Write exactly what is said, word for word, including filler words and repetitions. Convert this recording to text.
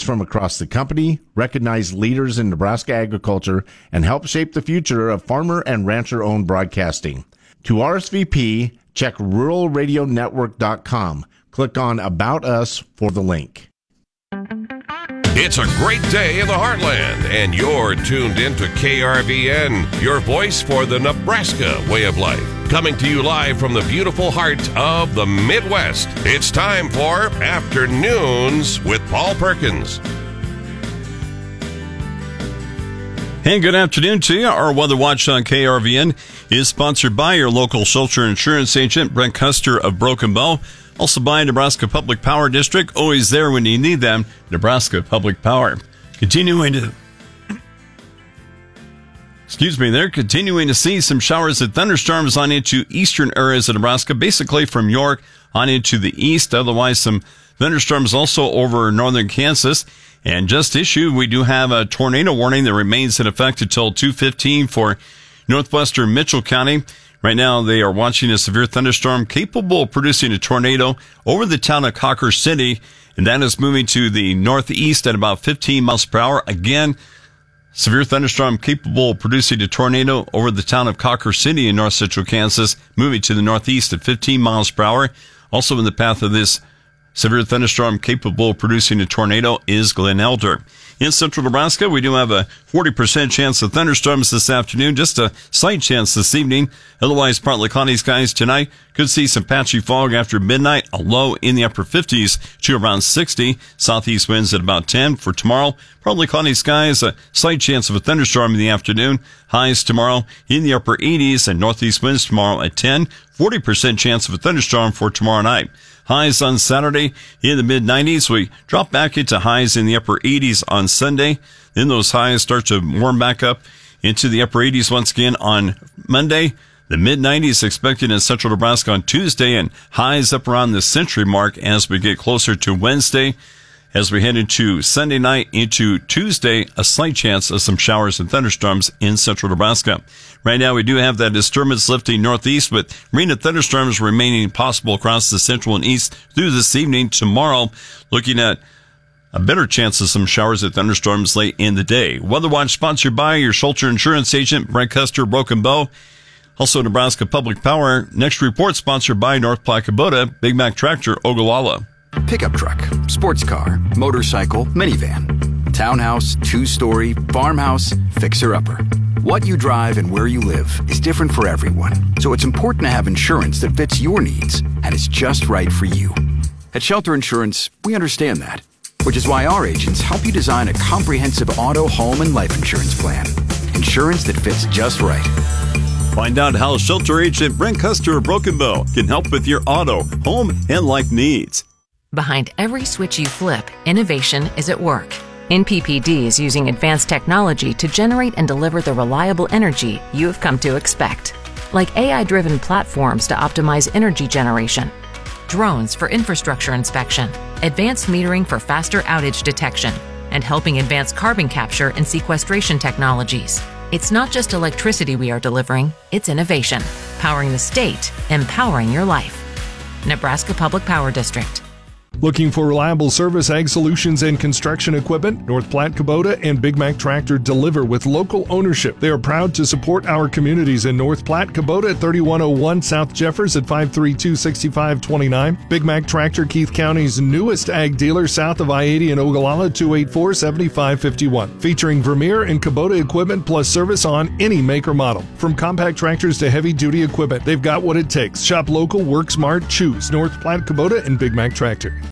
from across the company, recognized leaders in Nebraska agriculture, and help shape the future of farmer and rancher-owned broadcasting. To R S V P, check rural radio network dot com. Click on About Us for the link. It's a great day in the heartland, and you're tuned in to K R V N, your voice for the Nebraska way of life. Coming to you live from the beautiful heart of the Midwest. It's time for Afternoons with Paul Perkins. Hey, good afternoon to you. Our Weather Watch on K R V N is sponsored by your local shelter insurance agent, Brent Custer of Broken Bow. Also by Nebraska Public Power District, always there when you need them, Nebraska Public Power. Continuing to, excuse me, they're continuing to see some showers and thunderstorms on into eastern areas of Nebraska, basically from York on into the east. Otherwise, some thunderstorms also over northern Kansas. And just issued, we do have a tornado warning that remains in effect until two fifteen for northwestern Mitchell County. Right now, they are watching a severe thunderstorm capable of producing a tornado over the town of Cocker City, and that is moving to the northeast at about fifteen miles per hour. Again, severe thunderstorm capable of producing a tornado over the town of Cocker City in north central Kansas, moving to the northeast at fifteen miles per hour. Also in the path of this severe thunderstorm capable of producing a tornado is Glen Elder. In central Nebraska, we do have a forty percent chance of thunderstorms this afternoon, just a slight chance this evening. Otherwise, partly cloudy skies tonight. Could see some patchy fog after midnight, a low in the upper fifties to around sixty. Southeast winds at about ten. For tomorrow, partly cloudy skies, a slight chance of a thunderstorm in the afternoon. Highs tomorrow in the upper eighties and northeast winds tomorrow at ten. forty percent chance of a thunderstorm for tomorrow night. Highs on Saturday in the mid nineties. We drop back into highs in the upper eighties on Sunday. Then those highs start to warm back up into the upper eighties once again on Monday. The mid nineties expected in central Nebraska on Tuesday, and highs up around the century mark as we get closer to Wednesday. As we head into Sunday night into Tuesday, a slight chance of some showers and thunderstorms in central Nebraska. Right now, we do have that disturbance lifting northeast, with rain and thunderstorms remaining possible across the central and east through this evening. Tomorrow, looking at a better chance of some showers and thunderstorms late in the day. Weather Watch sponsored by your shelter insurance agent, Brent Custer, Broken Bow. Also, Nebraska Public Power. Next report sponsored by North Platte Kubota, Big Mac Tractor, Ogallala. Pickup truck, sports car, motorcycle, minivan, townhouse, two-story, farmhouse, fixer-upper. What you drive and where you live is different for everyone, so it's important to have insurance that fits your needs and is just right for you. At Shelter Insurance, we understand that, which is why our agents help you design a comprehensive auto, home, and life insurance plan. Insurance that fits just right. Find out how Shelter Agent Brent Custer of Broken Bow can help with your auto, home, and life needs. Behind every switch you flip, innovation is at work. N P P D is using advanced technology to generate and deliver the reliable energy you have come to expect. Like A I-driven platforms to optimize energy generation, drones for infrastructure inspection, advanced metering for faster outage detection, and helping advance carbon capture and sequestration technologies. It's not just electricity we are delivering, it's innovation. Powering the state, empowering your life. Nebraska Public Power District. Looking for reliable service, ag solutions, and construction equipment? North Platte Kubota and Big Mac Tractor deliver with local ownership. They are proud to support our communities in North Platte. Kubota at thirty-one oh one South Jeffers at five three two, six five two nine. Big Mac Tractor, Keith County's newest ag dealer south of I eighty in Ogallala, two eight four, seven five five one. Featuring Vermeer and Kubota equipment plus service on any make or model. From compact tractors to heavy-duty equipment, they've got what it takes. Shop local, work smart, choose North Platte Kubota and Big Mac Tractor.